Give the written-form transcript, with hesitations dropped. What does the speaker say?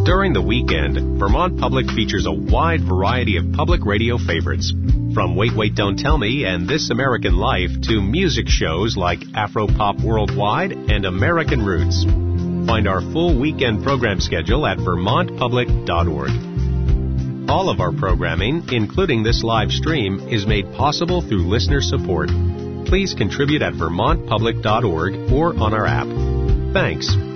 During the weekend, Vermont Public features a wide variety of public radio favorites, from Wait, Wait, Don't Tell Me and This American Life to music shows like Afropop Worldwide and American Roots. Find our full weekend program schedule at vermontpublic.org. All of our programming, including this live stream, is made possible through listener support. Please contribute at vermontpublic.org or on our app. Thanks.